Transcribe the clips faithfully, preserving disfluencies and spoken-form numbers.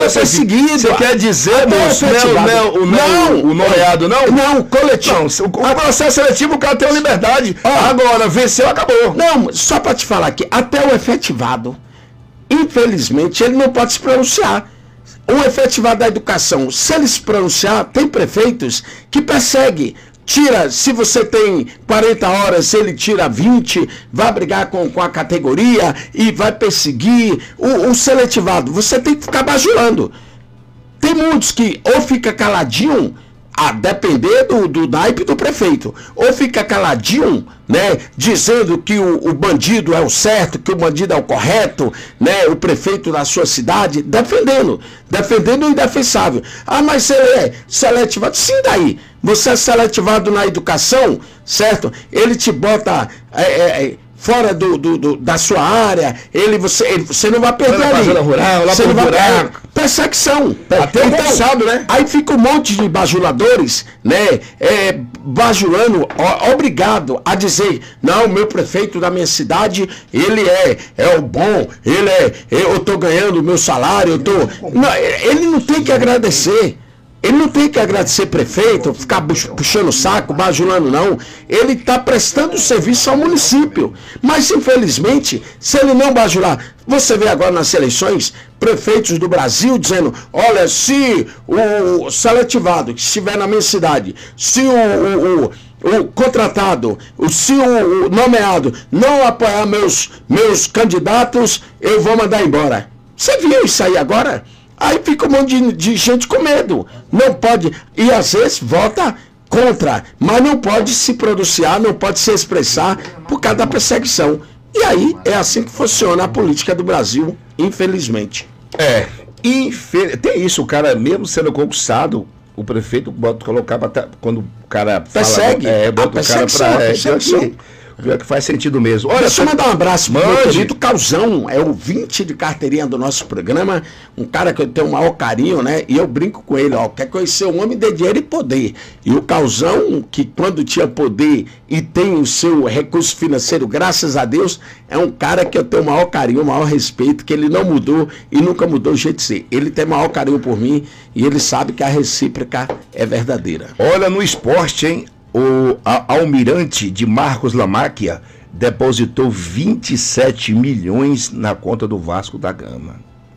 perseguido. Você quer dizer, moço, não, o, não, o nomeado não? Não, coletivo. Não, o processo seletivo o cara tem uma liberdade. Ó, agora, venceu, acabou. Não, só para te falar aqui, até o efetivado, infelizmente, ele não pode se pronunciar. O efetivado da educação, se ele se pronunciar, tem prefeitos que perseguem. Tira, se você tem quarenta horas, ele tira vinte, vai brigar com, com a categoria e vai perseguir. O, o seletivado, você tem que ficar bajulando. Tem muitos que ou fica caladinho, a depender do, do naipe do prefeito, ou fica caladinho, né, dizendo que o, o bandido é o certo, que o bandido é o correto, né, o prefeito da sua cidade, defendendo, defendendo o indefensável. Ah, mas ele é seletivado, sim, daí, você é seletivado na educação, certo? Ele te bota é, é, fora do, do, do, da sua área, ele, você, ele, você não vai perder ali. Zona rural, lá você não vai rural. Perseguição. Até então, pensado, né? Aí fica um monte de bajuladores, né? É, bajulando, ó, obrigado a dizer, não, meu prefeito da minha cidade, ele é, é o bom, ele é, eu tô ganhando o meu salário, eu tô. Não, ele não tem que agradecer. Ele não tem que agradecer prefeito, ficar puxando o saco, bajulando, não. Ele está prestando serviço ao município. Mas, infelizmente, se ele não bajular... Você vê agora nas eleições, prefeitos do Brasil dizendo, olha, se o seletivado que estiver na minha cidade, se o, o, o, o contratado, se o, o nomeado não apoiar meus, meus candidatos, eu vou mandar embora. Você viu isso aí agora? Aí fica um monte de, de gente com medo. Não pode, e às vezes vota contra, mas não pode se pronunciar, não pode se expressar por causa da perseguição. E aí é assim que funciona a política do Brasil, infelizmente. É, infel... tem isso, o cara mesmo sendo concursado, o prefeito bota colocar pra, quando o cara persegue, fala, é, bota o cara pra é, pior que faz sentido mesmo. Olha, deixa eu mandar um abraço pro Mande. meu querido Cauzão, é o vinte de carteirinha do nosso programa, um cara que eu tenho o maior carinho, né? E eu brinco com ele, ó, quer conhecer um homem de dinheiro e poder. E o Cauzão, que quando tinha poder e tem o seu recurso financeiro, graças a Deus, é um cara que eu tenho o maior carinho, o maior respeito, que ele não mudou e nunca mudou o jeito de ser. Ele tem o maior carinho por mim e ele sabe que a recíproca é verdadeira. Olha, no esporte, hein? O a, almirante de Marcos Lamáquia depositou vinte e sete milhões na conta do Vasco da Gama.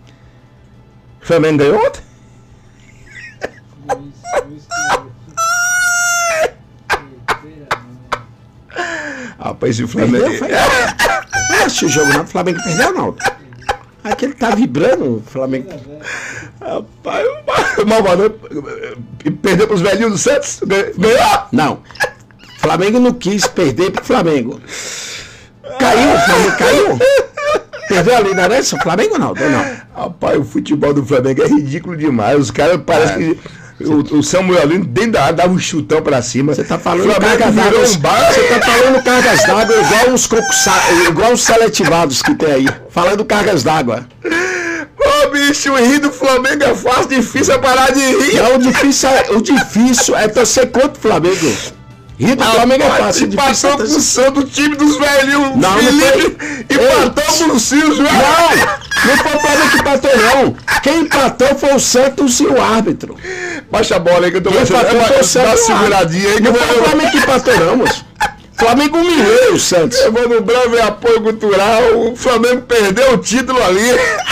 O Flamengo ganhou ontem? Rapaz, o Flamengo... Perdeu, foi? Não assisti o jogo não, o Flamengo perdeu não. Aqui ele tá vibrando, o Flamengo. Rapaz, o Malvadão perdeu pros velhinhos do Santos? Ganhou? Não. O Flamengo não quis perder pro Flamengo. Caiu, o Flamengo caiu. Perdeu a liderança? O Flamengo não, não. Rapaz, o futebol do Flamengo é ridículo demais. Os caras parecem é. que. O, o Samuelino dentro da área dava um chutão pra cima. Você tá falando cargas d'água. Você tá falando cargas d'água igual uns concursados, igual os seletivados que tem aí. Falando cargas d'água. Ô bicho, rir do Flamengo é fácil, difícil é parar de rir. Não, o difícil é, o difícil é torcer contra o Flamengo. Rir do Flamengo é fácil. Empatou com o Santos, o time dos velhos. Não, Felipe empatou com o Silvio. Não, não foi o Flamengo que empatou, não. Quem empatou foi o Santos e o árbitro. Baixa a bola aí que eu tô Quem empatou foi o Santos. Dá uma seguradinha aí. Não foi o Flamengo que empatou, não, moço. O Flamengo humilhou o Santos. Eu vou no Bravo e apoio cultural. O Flamengo perdeu o título ali.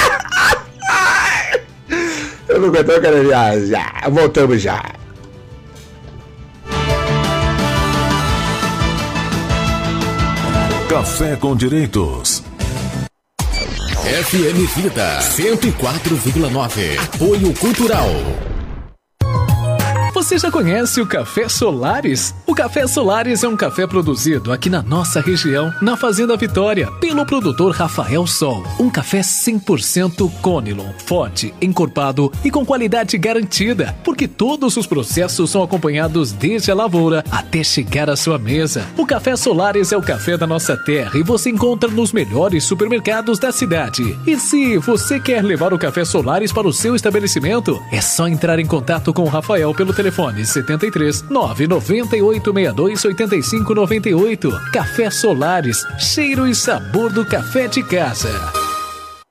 Eu não aguento, eu quero já, já. Voltamos já. Café com Direitos. F M Vida cento e quatro vírgula nove. Apoio Cultural. Você já conhece o Café Solares? O Café Solares é um café produzido aqui na nossa região, na Fazenda Vitória, pelo produtor Rafael Sol. Um café cem por cento Conilon, forte, encorpado e com qualidade garantida, porque todos os processos são acompanhados desde a lavoura até chegar à sua mesa. O Café Solares é o café da nossa terra e você encontra nos melhores supermercados da cidade. E se você quer levar o Café Solares para o seu estabelecimento, é só entrar em contato com o Rafael pelo telefone Telefone setenta e três, nove nove oito, seis dois, oito cinco nove oito. Café Solares, cheiro e sabor do café de casa.